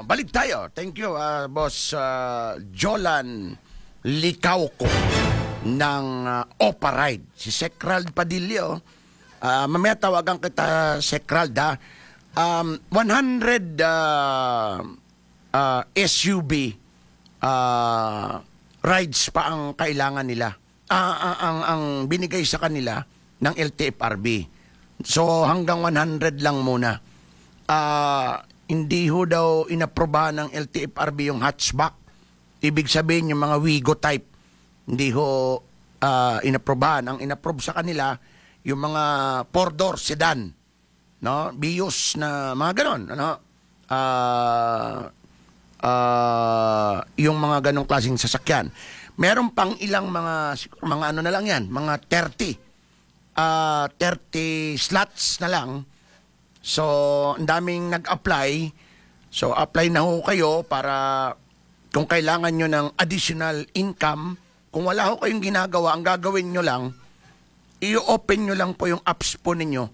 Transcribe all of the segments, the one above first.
balik tayo. Thank you, Boss Jolan Licauco ng Operide. Si Secrald Padillo. Mamaya tawagan kita, Secrald, ha? 100 SUV rides pa ang kailangan nila. Ang binigay sa kanila ng LTFRB. So hanggang 100 lang muna. Hindi ho daw inaprobahan ng LTFRB yung hatchback. Ibig sabihin yung mga Wigo type. Hindi ho inaprobahan. Ang inaprobe sa kanila yung mga 4-door sedan. No? Bios na mga ganon. Ano? Yung mga ganong klaseng sasakyan. Meron pang ilang mga ano na lang yan, mga 30 slots na lang. So, ang daming nag-apply. So, apply na ho kayo para kung kailangan nyo ng additional income, kung wala ho kayong ginagawa, ang gagawin nyo lang, i-open nyo lang po yung apps po ninyo.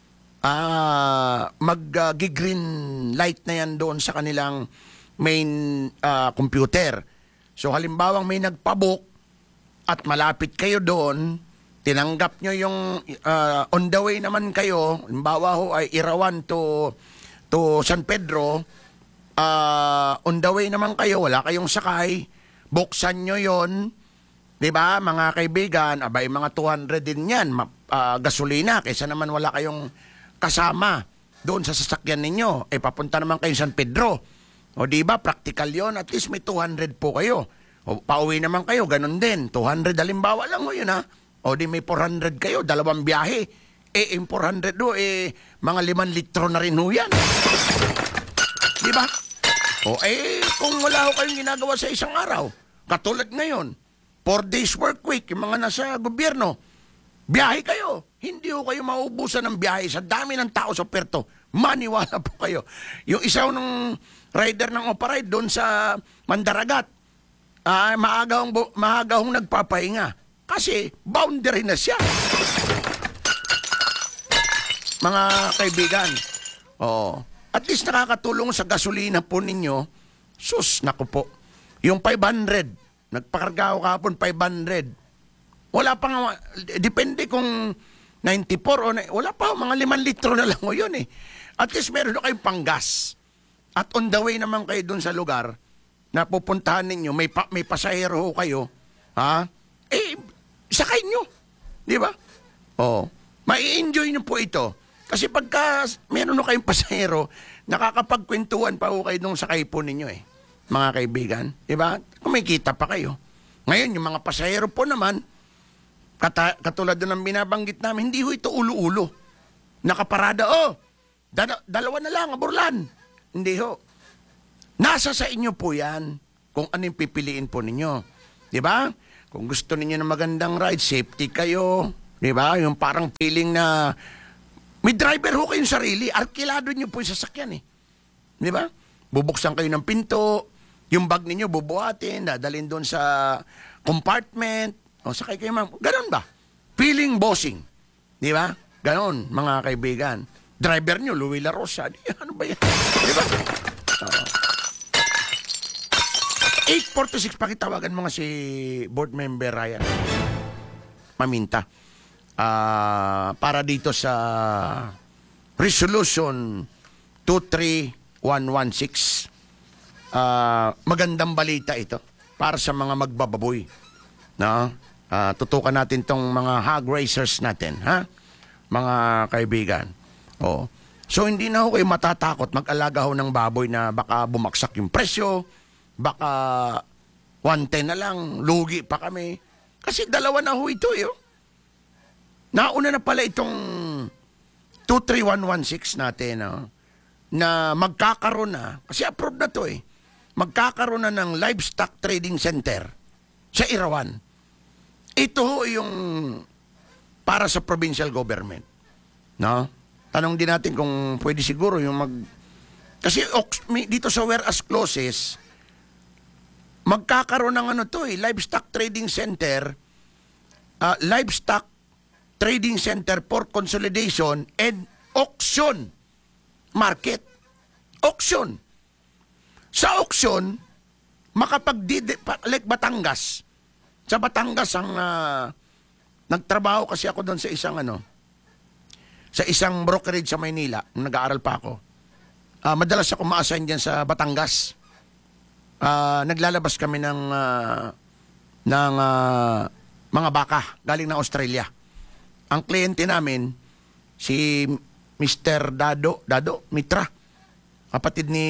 Mag-green light na yan doon sa kanilang main computer. So, halimbawang may nagpabook at malapit kayo doon, tinanggap nyo yung on the way naman kayo, halimbawa ho ay Irawan to San Pedro, on the way naman kayo, wala kayong sakay, buksan nyo yon, di ba mga kaibigan, abay mga 200 din yan, gasolina, kaysa naman wala kayong kasama doon sa sasakyan ninyo, papunta naman kayo San Pedro. O di ba, practical yon, at least may 200 po kayo. O pauwi naman kayo, ganun din, 200 halimbawa lang ho yun ha. O di may 400 kayo, dalawang biyahe. Yung 400 do, mga 5 litro na rin ho yan. Di ba? O kung wala ho kayong ginagawa sa isang araw, katulad ngayon, 4 days work week, yung mga nasa gobyerno, biyahe kayo. Hindi ho kayo maubusan ng biyahe sa dami ng tao sa Puerto. Maniwala po kayo. Yung isa ng rider ng Operide doon sa Mandaragat, maaga hong nagpapahinga. Kasi boundary na siya. Mga kaibigan, at least nakakatulong sa gasolina po ninyo. Sus, naku po. Yung 500, nagpakarga ako kahapon 500. Wala pa nga, depende kung 94 o wala pa, mga 5 litro na lang o yun eh. At least meron na kayong panggas. At on the way naman kayo dun sa lugar na pupuntahan ninyo, may pasahero kayo, sakay nyo. Di ba? Mai-enjoy nyo po ito. Kasi pagka meron na kayong pasahero, nakakapagkwentuhan pa ho kayo nung sakay po ninyo mga kaibigan. Di ba? Kumikita pa kayo. Ngayon, yung mga pasahero po naman, katulad doon ng binabanggit namin, hindi ho ito ulo-ulo. Nakaparada, dalawa na lang, aburlan. Hindi ho. Nasa sa inyo po yan kung ano yung pipiliin po ninyo. Di ba? Kung gusto ninyo ng magandang ride, safety kayo. Di ba? Yung parang feeling na may driver ho kayong sarili. Arkilado nyo po yung sasakyan Di ba? Bubuksan kayo ng pinto. Yung bag ninyo bubuhatin, dadalhin doon sa compartment. O sakay kayo Ganon ba? Feeling bossing. Di ba? Ganon, mga kaibigan. Driver nyo, Louie La Rosa. Ano ba yan? Di ba? 846, pakitawagan mo nga si board member Ryan Maminta. Para dito sa Resolution 23116. Magandang balita ito para sa mga magbababoy. No? Tutukan natin tong mga hog racers natin, ha? Mga kaibigan. So hindi na ho kayo matatakot mag-alaga ho ng baboy na baka bumaksak yung presyo, baka 110 na lang, lugi pa kami. Kasi dalawa na ho ito Nauna na pala itong 23116 natin, na magkakaroon na, kasi approved na to magkakaroon na ng livestock trading center sa Irawan. Ito ho yung para sa provincial government. No? Tanong din natin kung pwede siguro yung kasi dito sa whereas clauses, magkakaroon ng livestock trading center, livestock trading center for consolidation and auction market. Auction. Sa auction, like Batangas. Sa Batangas ang nagtrabaho kasi ako doon sa isang brokerage sa Maynila, nung nag-aaral pa ako. Madalas ako ma-assign diyan sa Batangas. Naglalabas kami ng mga baka galing ng Australia. Ang kliyente namin si Mr. Dado Mitra, kapatid ni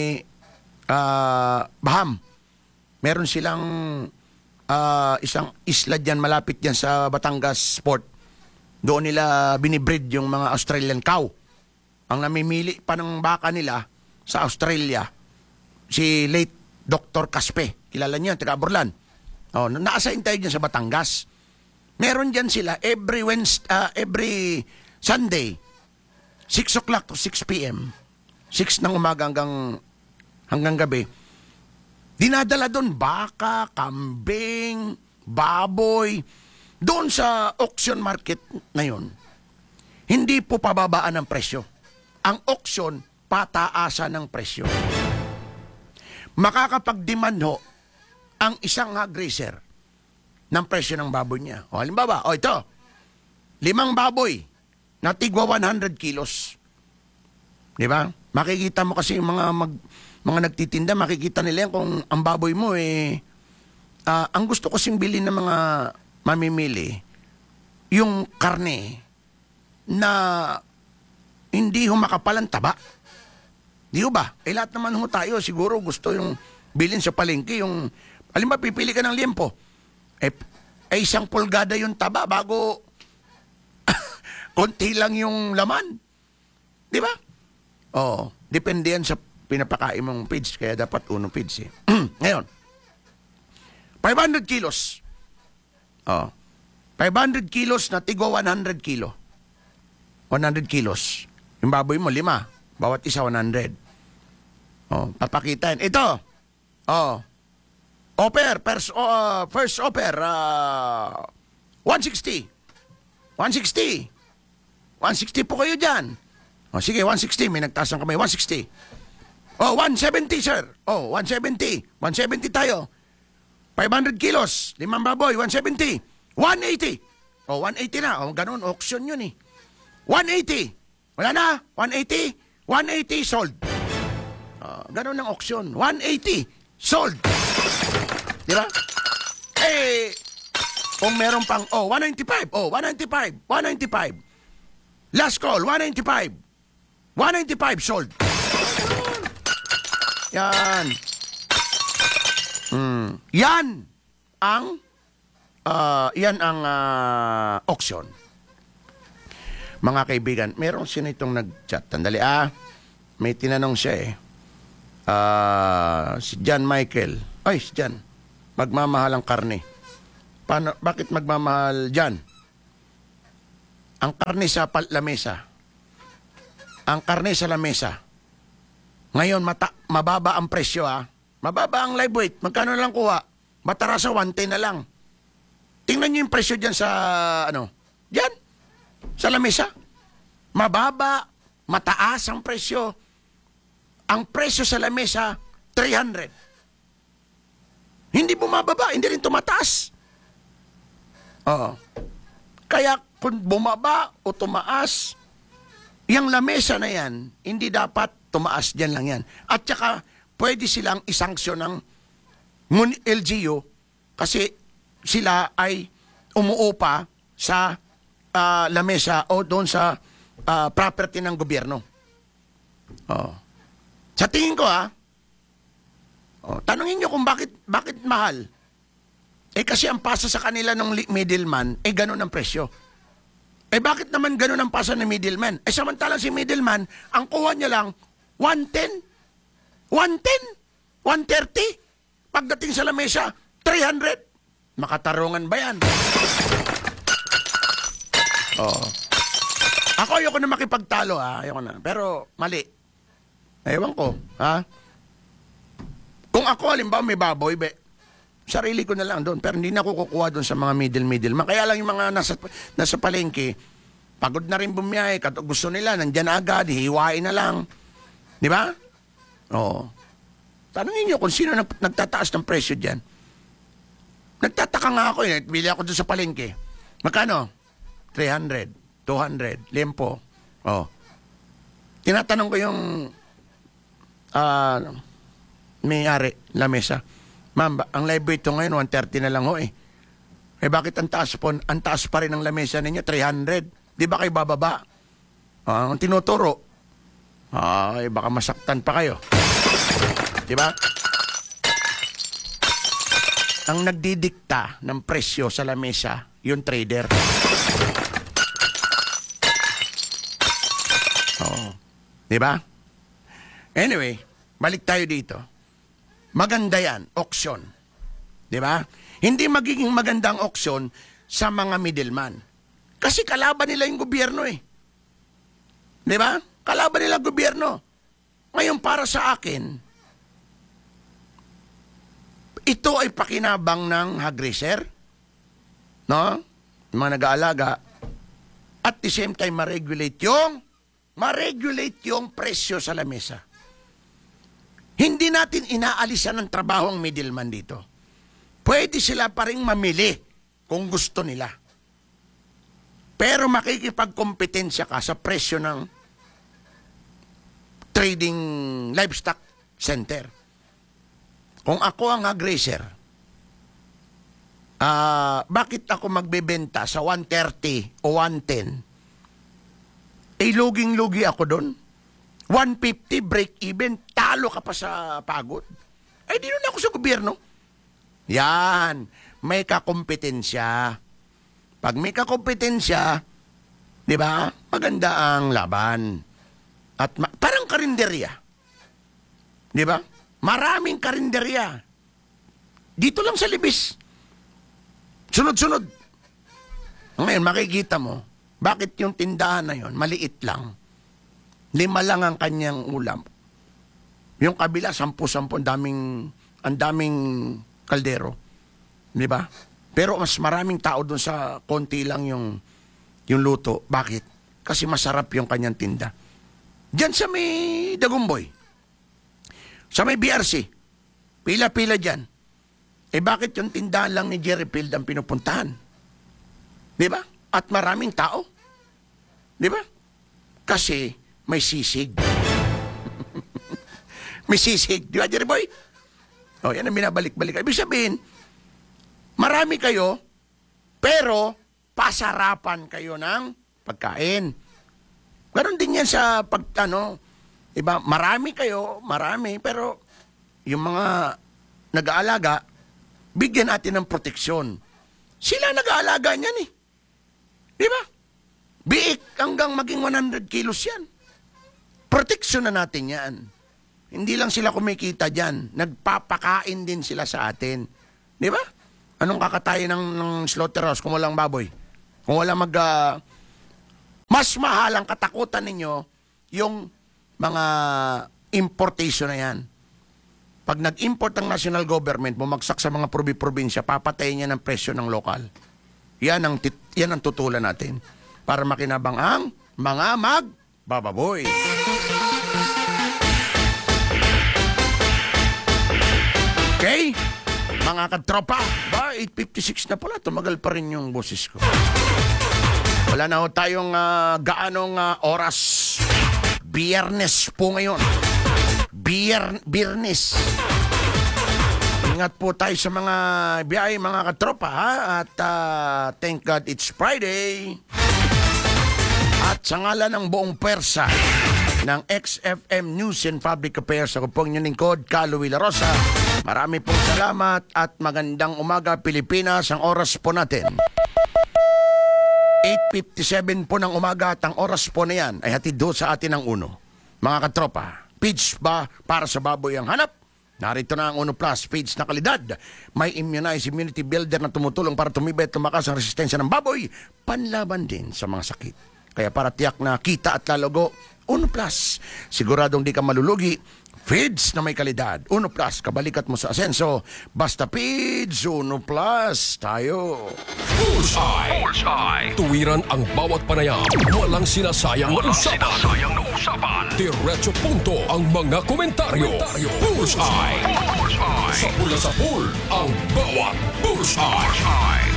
Baham. Meron silang isang isla diyan malapit diyan sa Batangas Port. Doon nila binibreed yung mga Australian cow. Ang namimili pa ng baka nila sa Australia, si late Dr. Caspe. Kilala niyo, taga Borlan. Na-assign tayo dyan sa Batangas. Meron dyan sila every Sunday, 6 o'clock to 6 p.m. 6 ng umaga hanggang gabi. Dinadala doon baka, kambing, baboy. Doon sa auction market na yun, hindi po pababaan ng presyo. Ang auction, pataasan ng presyo. Makakapag-demand ho ang isang hog raiser ng presyo ng baboy niya. Halimbawa, ito, 5 baboy na tigwa 100 kilos. Di ba? Makikita mo kasi yung mga nagtitinda, makikita nila yan kung ang baboy mo ang gusto ko kasing bilhin ng mga mamimili, yung karne na hindi ho makapal ang taba. Di ba? Lahat naman ho tayo, siguro gusto yung bilhin sa palengke, yung, alam ba, pipili ka ng liempo. 1 pulgada yung taba bago konti lang yung laman. Di ba? Depende yan sa pinapakain mong feeds, kaya dapat unong feeds. Ngayon, 500 kilos. 500 kilos na tigwa 100 kilo. 100 kilos. Yung baboy mo, 5. Bawat isa 100. Papakitain. Ito. First offer, 160. 160. 160 po kayo dyan. Sige, 160. May nagtaas ng kamay. 160. 170, sir. 170. 170 tayo. 500 kilos. 5 baboy. 170. 180. 180 na. Ganun. Auction yun eh. 180. Wala na. 180. 180 sold. Ganun ang auction. 180 sold. Di ba? Kung meron pang, 195. 195. 195. Last call, 195. 195 sold. Yan. Yan ang auction. Mga kaibigan, meron sino itong nag-chat. Tandali, may tinanong siya si John Michael. Ay, si John. Magmamahal ang karne. Bakit magmamahal, John? Ang karne sa lamesa. Ang karne sa lamesa. Ngayon, mababa ang presyo, Mababa ang live weight. Magkano na lang kuha? Matarasa 110 na lang. Tingnan niyo yung presyo dyan sa, dyan. Sa lamesa. Mababa, mataas ang presyo. Ang presyo sa lamesa, 300. Hindi bumababa, hindi rin tumataas. Kaya kung bumaba o tumaas, yung lamesa na yan, hindi dapat tumaas dyan lang yan. At saka, pwede silang isanksyon ng LGU kasi sila ay umuupa sa lamesa o doon sa property ng gobyerno. Sa tingin ko tanungin nyo kung bakit mahal. Kasi ang pasa sa kanila ng middleman, ganun ang presyo. Bakit naman ganun ang pasa ng middleman? Samantalang si middleman, ang kuha niya lang, 110, 110, 130. Pagdating sa lamesa, 300. Makatarungan ba yan? Ako ayoko na makipagtalo, ayoko na. Pero mali. Ewan ko, Kung ako, halimbawa may baboy, sarili ko na lang doon. Pero hindi na ako kukuha doon sa mga middle. Kaya lang yung mga nasa palengke, pagod na rin bumiyahe. Gusto nila, nandyan agad, hihiwain na lang. Di ba? Tanungin nyo kung sino nagtataas ng presyo dyan. Nagtataka nga ako eh. Bili ako doon sa palengke. Magkano? 300, 200, lempo. Oh. Tinatanong ko yung may-ari, lamesa. Ma'am, ang live weight ko ngayon, 130 na lang ho eh. Eh bakit ang taas pa rin ng lamesa ninyo? 300. Di ba kayo bababa? Ang tinuturo. Ay, baka masaktan pa kayo. Di ba? Ang nagdidikta ng presyo sa lamesa, yung trader. Oo. Di ba? Anyway, balik tayo dito. Maganda yan, auction. Di ba? Hindi magiging maganda ang auction sa mga middleman. Kasi kalaban nila yung gobyerno eh. Di ba? Kalaban nila ang gobyerno. Ngayon para sa akin, ito ay pakinabang ng hog raiser, no? Yung mga nag-aalaga. At the same time, ma-regulate yung presyo sa lamesa. Hindi natin inaalisan ng trabaho ang middleman dito. Pwede sila pa rin mamili kung gusto nila. Pero makikipagkompetensya ka sa presyo ng trading livestock center. Kung ako ang hog raiser, bakit ako magbebenta sa 130 o 110? Eh, luging-lugi ako doon. 150 break even, talo ka pa sa pagod. Ay, di nun ako sa gobyerno. Yan, may kakompetensya. Pag may kakompetensya, di ba, maganda ang laban. At parang karinderya. Di ba? Maraming karinderya. Dito lang sa Libis. Sunod-sunod. Ngayon, makikita mo, bakit yung tindahan na yon maliit lang. 5 lang ang kanyang ulam. Yung kabila, 10, ang daming kaldero. Di ba? Pero mas maraming tao doon sa konti lang yung luto. Bakit? Kasi masarap yung kanyang tinda. Diyan sa may Dagumboy. Sa may BRC. Pila-pila dyan. Eh bakit yung tindahan lang ni Jerry Field ang pinupuntahan? Di ba? At maraming tao. Di ba? Kasi may sisig. May sisig. Di ba, Jerry Boy? O, yan ang binabalik-balik. Ibig sabihin, marami kayo, pero pasarapan kayo ng pagkain. Ganon din yan sa diba? Marami kayo, pero yung mga nag-aalaga, bigyan natin ng proteksyon. Sila nag-aalaga niyan eh. Di ba? Biik hanggang maging 100 kilos yan. Proteksyon na natin yan. Hindi lang sila kumikita dyan. Nagpapakain din sila sa atin. Di ba? Anong kakatayin ng slaughterhouse kung walang baboy? Kung walang mas mahal ang katakutan ninyo yung mga importation na yan. Pag nag-import ang national government, bumagsak sa mga probinsya, papatayin niya ng presyo ng lokal. Yan ang tutulan natin para makinabang ang mga magbababoy. Okay? Mga katropa, 8:56 na pala, tumagal pa rin yung boses ko. Wala na ho tayong gaanong oras. Biyernes po ngayon. Biyernes. Ingat po tayo sa mga biyahe, mga katropa, ha? At thank God it's Friday. At sa ngalan ng buong pwersa ng XFM News and Public Affairs, ako pong inyong lingkod, Carlo Villarosa. Marami pong salamat at magandang umaga, Pilipinas. Ang oras po natin 8:57 po ng umaga at ang oras po na yan ay hatid do sa atin ng Uno. Mga katropa, feeds ba para sa baboy ang hanap? Narito na ang Uno Plus feeds na kalidad. May immunized immunity builder na tumutulong para tumibay at tumakas ang resistensya ng baboy. Panlaban din sa mga sakit. Kaya para tiyak na kita at lalago, Uno Plus. Siguradong di ka malulugi Feeds na may kalidad. Uno Plus, kabalikat mo sa asenso. Basta feeds, Uno Plus. Tayo. Bullseye. Tuwiran ang bawat panayam. Walang sinasayang na usapan. Diretso punto ang mga komentaryo. Bullseye. Sa pula sa pool, ang bawat Bullseye.